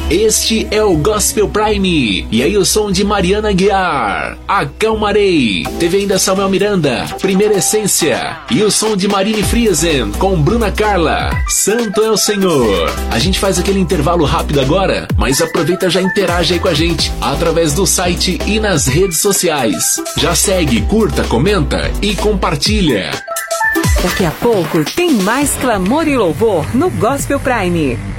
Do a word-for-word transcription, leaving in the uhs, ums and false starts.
Este é o Gospel Prime. E aí o som de Mariana Guiar, Acalmarei. Teve ainda Samuel Miranda, Primeira Essência. E o som de Marine Friesen com Bruna Carla, Santo é o Senhor. A gente faz aquele intervalo rápido agora, mas aproveita e já interage aí com a gente através do site e nas redes sociais. Já segue, curta, comenta e compartilha. Daqui a pouco tem mais clamor e louvor no Gospel Prime.